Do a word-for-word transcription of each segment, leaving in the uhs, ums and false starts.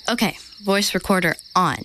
Okay, voice recorder on.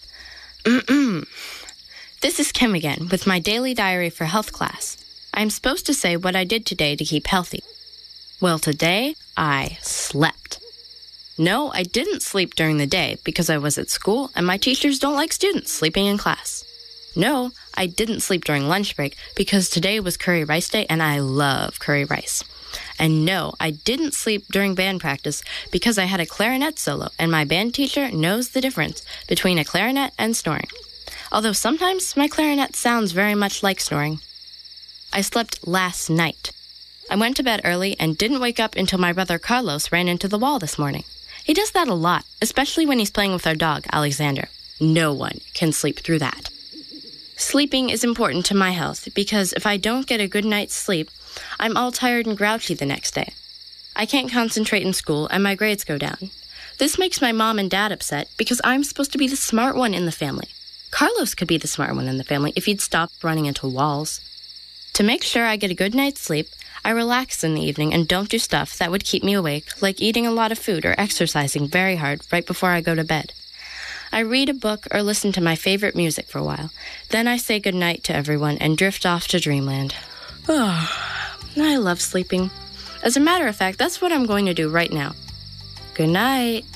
This is Kim again with my daily diary for health class. I'm supposed to say what I did today to keep healthy. Well, today I slept. No, I didn't sleep during the day because I was at school and my teachers don't like students sleeping in class. No, I didn't sleep during lunch break because today was curry rice day and I love curry rice. And no, I didn't sleep during band practice because I had a clarinet solo and my band teacher knows the difference between a clarinet and snoring. Although sometimes my clarinet sounds very much like snoring. I slept last night. I went to bed early and didn't wake up until my brother Carlos ran into the wall this morning. He does that a lot, especially when he's playing with our dog, Alexander. No one can sleep through that. Sleeping is important to my health because if I don't get a good night's sleep, I'm all tired and grouchy the next day. I can't concentrate in school and my grades go down. This makes my mom and dad upset because I'm supposed to be the smart one in the family. Carlos could be the smart one in the family if he'd stop running into walls. To make sure I get a good night's sleep, I relax in the evening and don't do stuff that would keep me awake, like eating a lot of food or exercising very hard right before I go to bed. I read a book or listen to my favorite music for a while. Then I say goodnight to everyone and drift off to dreamland. Oh, I love sleeping. As a matter of fact, that's what I'm going to do right now. Good night.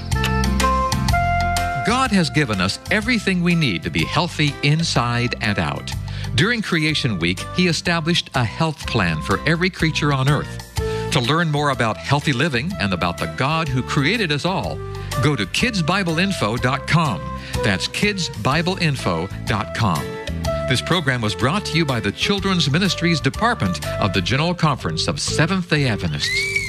God has given us everything we need to be healthy inside and out. During Creation Week, He established a health plan for every creature on earth. To learn more about healthy living and about the God who created us all, go to kids bible info dot com. That's kids bible info dot com. This program was brought to you by the Children's Ministries Department of the General Conference of Seventh-day Adventists.